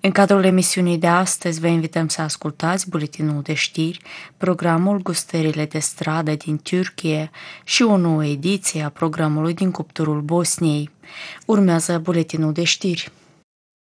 În cadrul emisiunii de astăzi vă invităm să ascultați buletinul de știri, programul Gustările de stradă din Turcia și o nouă ediție a programului din cuptorul Bosniei. Urmează buletinul de știri.